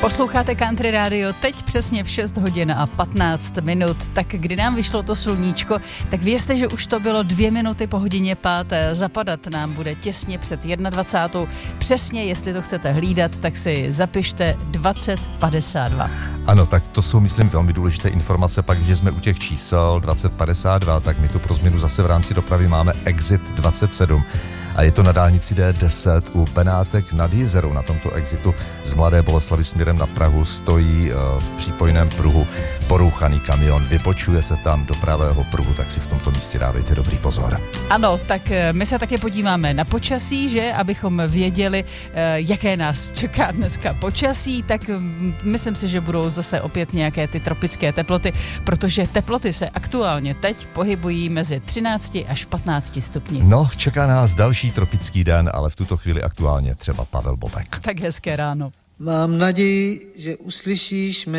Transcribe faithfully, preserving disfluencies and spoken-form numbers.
Posloucháte Country Radio teď přesně v šest hodin a patnáct minut. Tak kdy nám vyšlo to sluníčko, tak vězte, že už to bylo dvě minuty po hodině páté. Zapadat nám bude těsně před dvacátou první. Přesně, jestli to chcete hlídat, tak si zapište dvacet padesát dva. Ano, tak to jsou, myslím, velmi důležité informace. Pak, když jsme u těch čísel dvacet padesát dva, tak my tu pro změnu zase v rámci dopravy máme Exit dvacet sedm. A je to na dálnici D deset u Benátek nad Jizerou. Na tomto exitu z Mladé Boleslavi směrem na Prahu stojí v přípojném pruhu porouchaný kamion. Vybočuje se tam do pravého pruhu, tak si v tomto místě dávejte dobrý pozor. Ano, tak my se také podíváme na počasí, že? Abychom věděli, jaké nás čeká dneska počasí, tak myslím si, že budou zase opět nějaké ty tropické teploty, protože teploty se aktuálně teď pohybují mezi třinácti až patnácti stupni. No, čeká nás další tropický den, ale v tuto chvíli aktuálně třeba Pavel Bobek. Tak hezké ráno. Mám naději, že uslyšíš mé